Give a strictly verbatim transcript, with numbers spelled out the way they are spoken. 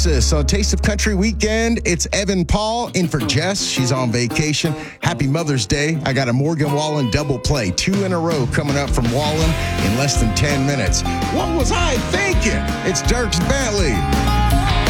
Texas on Taste of Country weekend. It's Evan Paul in for Jess. She's on vacation. Happy Mother's Day. I got a Morgan Wallen double play, two in a row coming up from Wallen in less than ten minutes. What was I thinking? It's Dierks Bentley.